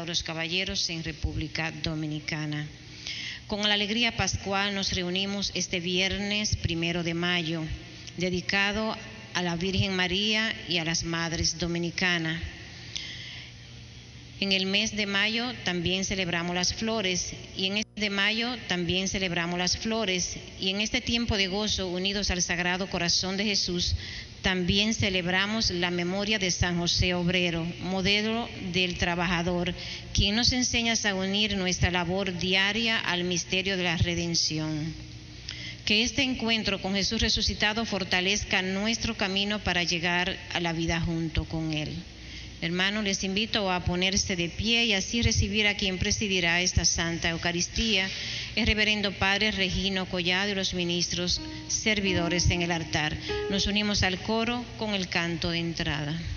los caballeros en República Dominicana. Con la alegría pascual nos reunimos este viernes 1 de mayo, dedicado a la Virgen María y a las Madres Dominicanas. En el mes de mayo también celebramos las flores y en este tiempo de gozo, unidos al Sagrado Corazón de Jesús, también celebramos la memoria de San José Obrero, modelo del trabajador, quien nos enseña a unir nuestra labor diaria al misterio de la redención. Que este encuentro con Jesús resucitado fortalezca nuestro camino para llegar a la vida junto con Él. Hermanos, les invito a ponerse de pie y así recibir a quien presidirá esta Santa Eucaristía, el Reverendo Padre Regino Collado y los ministros servidores en el altar. Nos unimos al coro con el canto de entrada.